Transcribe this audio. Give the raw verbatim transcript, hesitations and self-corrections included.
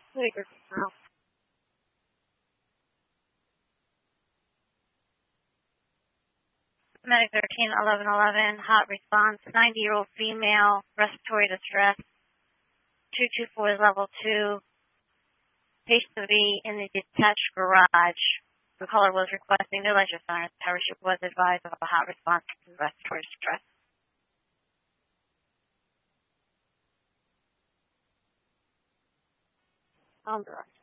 Later. Now. Medic thirteen eleven eleven, hot response, ninety-year-old female, respiratory distress, two two four level two, patient to be in the detached garage. The caller was requesting no ledger signs. Parachute was advised of a hot response to respiratory distress. On direct.